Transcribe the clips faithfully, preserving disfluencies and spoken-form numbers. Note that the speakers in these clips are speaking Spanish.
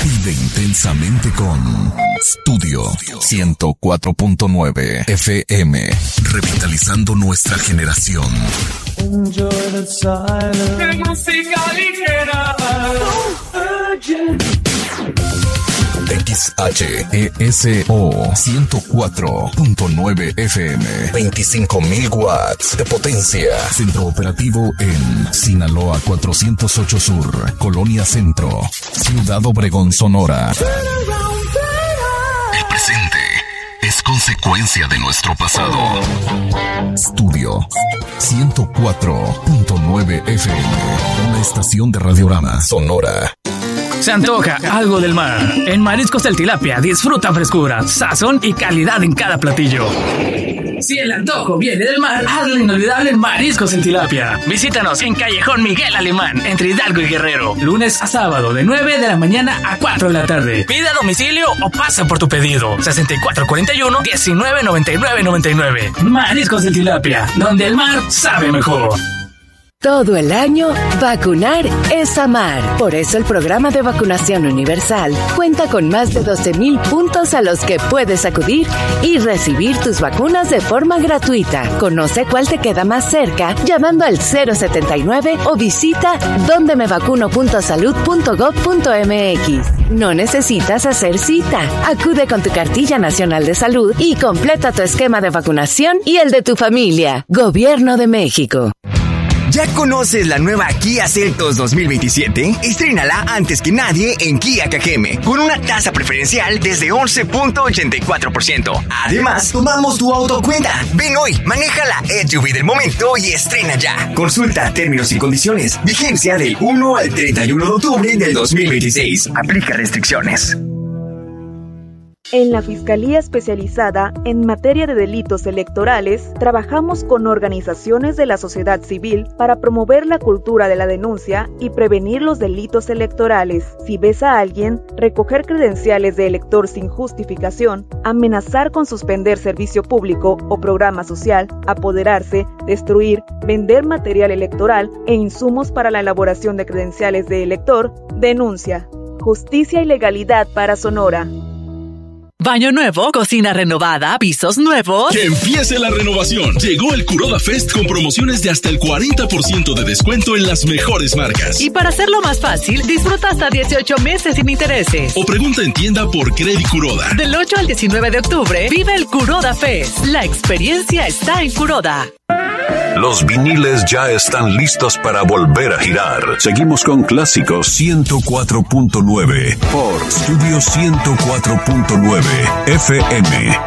Vive intensamente con Studio ciento cuatro punto nueve F M, revitalizando nuestra generación. Enjoy the silence. Música ligera. X H E S O ciento cuatro punto nueve F M, veinticinco mil watts de potencia. Centro operativo en Sinaloa cuatrocientos ocho Sur, Colonia Centro, Ciudad Obregón, Sonora. El presente es consecuencia de nuestro pasado. Studio ciento cuatro punto nueve F M, una estación de Radiorama Sonora. Se antoja algo del mar. En Mariscos del Tilapia disfruta frescura, sazón y calidad en cada platillo. Si el antojo viene del mar, hazlo inolvidable en Mariscos del Tilapia. Visítanos en Callejón Miguel Alemán, entre Hidalgo y Guerrero. Lunes a sábado de nueve de la mañana a cuatro de la tarde. Pide a domicilio o pasa por tu pedido. sesenta y cuatro cuarenta y uno, diecinueve noventa y nueve noventa y nueve. Mariscos del Tilapia, donde el mar sabe mejor. Todo el año, vacunar es amar. Por eso el programa de vacunación universal cuenta con más de doce mil puntos a los que puedes acudir y recibir tus vacunas de forma gratuita. Conoce cuál te queda más cerca llamando al cero setenta y nueve o visita donde me vacuno punto salud punto gob punto m x. No necesitas hacer cita. Acude con tu cartilla nacional de salud y completa tu esquema de vacunación y el de tu familia. Gobierno de México. ¿Ya conoces la nueva Kia Seltos dos mil veintisiete? Estrénala antes que nadie en Kia Cajeme, con una tasa preferencial desde once punto ochenta y cuatro por ciento. Además, tomamos tu auto a cuenta. Ven hoy, maneja la S U V del momento y estrena ya. Consulta términos y condiciones. Vigencia del uno al treinta y uno de octubre del dos mil veintiséis. Aplica restricciones. En la Fiscalía Especializada en Materia de Delitos Electorales, trabajamos con organizaciones de la sociedad civil para promover la cultura de la denuncia y prevenir los delitos electorales. Si ves a alguien recoger credenciales de elector sin justificación, amenazar con suspender servicio público o programa social, apoderarse, destruir, vender material electoral e insumos para la elaboración de credenciales de elector, denuncia. Justicia y legalidad para Sonora. Baño nuevo, cocina renovada, pisos nuevos. ¡Que empiece la renovación! Llegó el Kuroda Fest con promociones de hasta el cuarenta por ciento de descuento en las mejores marcas. Y para hacerlo más fácil, disfruta hasta dieciocho meses sin intereses. O pregunta en tienda por Credit Kuroda. Del ocho al diecinueve de octubre, vive el Kuroda Fest. La experiencia está en Kuroda. Los viniles ya están listos para volver a girar. Seguimos con Clásicos ciento cuatro punto nueve por Studio ciento cuatro punto nueve F M.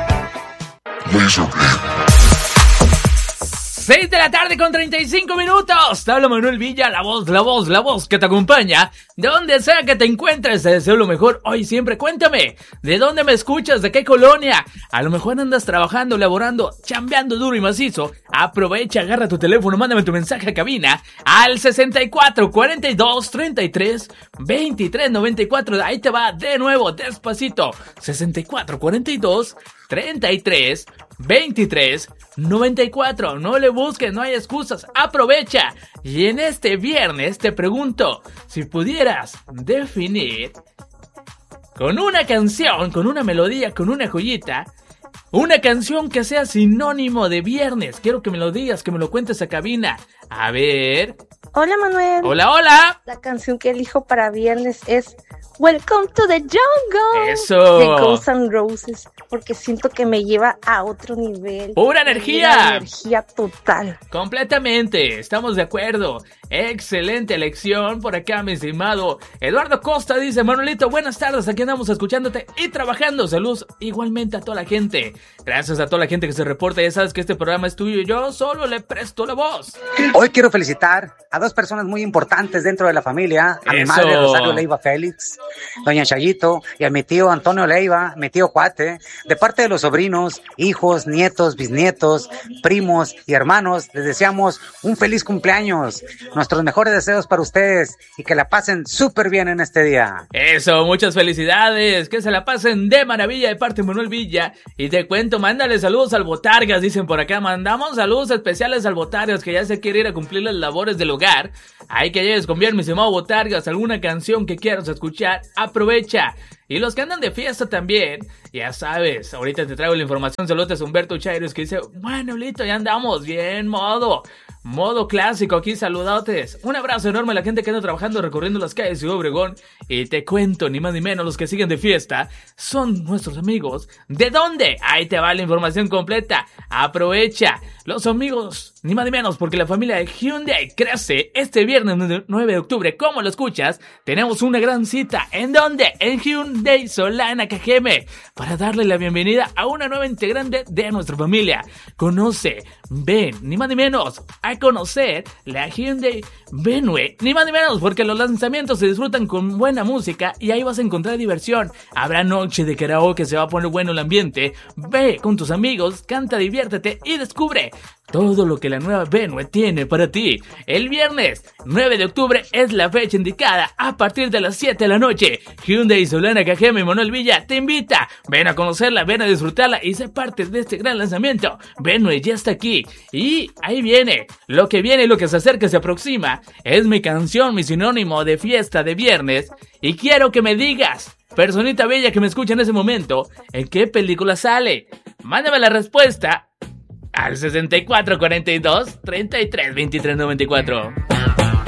seis de la tarde con treinta y cinco minutos. Te habla Manuel Villa, la voz, la voz, la voz que te acompaña. De donde sea que te encuentres, te deseo lo mejor hoy siempre. Cuéntame, ¿de dónde me escuchas? ¿De qué colonia? A lo mejor andas trabajando, laborando, chambeando duro y macizo. Aprovecha, agarra tu teléfono, mándame tu mensaje a cabina al sesenta y cuatro cuarenta y dos treinta y tres veintitrés noventa y cuatro. Ahí te va de nuevo, despacito. sesenta y cuatro cuarenta y dos treinta y tres veintitrés noventa y cuatro. No le busques, no hay excusas, aprovecha. Y en este viernes te pregunto, si pudieras definir con una canción, con una melodía, con una joyita, una canción que sea sinónimo de viernes. Quiero que me lo digas, que me lo cuentes a cabina. A ver. Hola, Manuel. Hola, hola. La canción que elijo para viernes es Welcome to the Jungle. Eso. De Guns N' Roses, porque siento que me lleva a otro nivel. ¡Pura energía! Energía total. Completamente, estamos de acuerdo. Excelente elección por acá, mi estimado Eduardo Costa. Dice, Manuelito, buenas tardes, aquí andamos escuchándote y trabajando. Saludos igualmente a toda la gente. Gracias a toda la gente que se reporta. Ya sabes que este programa es tuyo y yo solo le presto la voz. Hoy quiero felicitar a dos personas muy importantes dentro de la familia. A Eso. mi madre Rosario Leiva Félix, doña Chayito, y a mi tío Antonio Leiva, mi tío Cuate, de parte de los sobrinos, hijos, nietos, bisnietos, primos y hermanos. Les deseamos un feliz cumpleaños. Nuestros mejores deseos para ustedes y que la pasen súper bien en este día. Eso, muchas felicidades, que se la pasen de maravilla de parte de Manuel Villa. Y te cuento, mándale saludos al Botargas, dicen por acá. Mandamos saludos especiales al Botargas, que ya se quiere ir a cumplir las labores del hogar. Hay que lleves con bien, mi estimado Botargas, alguna canción que quieras escuchar aprovecha. Y los que andan de fiesta también, ya sabes, ahorita te traigo la información. Saludos a Humberto Chairos que dice, bueno, Lito, ya andamos bien, modo, modo clásico aquí, saludotes. Un abrazo enorme a la gente que anda trabajando recorriendo las calles de Ciudad Obregón. Y te cuento, ni más ni menos, los que siguen de fiesta son nuestros amigos. ¿De dónde? Ahí te va la información completa. Aprovecha. Los amigos, ni más ni menos, porque la familia de Hyundai crece este viernes nueve de octubre. ¿Cómo lo escuchas? Tenemos una gran cita. ¿En dónde? En Hyundai Solana K G M, para darle la bienvenida a una nueva integrante de nuestra familia. Conoce, ven, ni más ni menos, a conocer la Hyundai Venue, ni más ni menos, porque los lanzamientos se disfrutan con buena música y ahí vas a encontrar diversión. Habrá noche de karaoke, se va a poner bueno el ambiente. Ve con tus amigos, canta, diviértete y descubre todo lo que la nueva Venue tiene para ti. El viernes nueve de octubre es la fecha indicada a partir de las siete de la noche. Hyundai Solana K G M y Manuel Villa te invita. Ven a conocerla, ven a disfrutarla y ser parte de este gran lanzamiento. Venue ya está aquí y ahí viene. Lo que viene y lo que se acerca, se aproxima. Es mi canción, mi sinónimo de fiesta de viernes. Y quiero que me digas, personita bella que me escucha en ese momento, ¿en qué película sale? Mándame la respuesta al sesenta y cuatro cuarenta y dos treinta y tres veintitrés noventa y cuatro.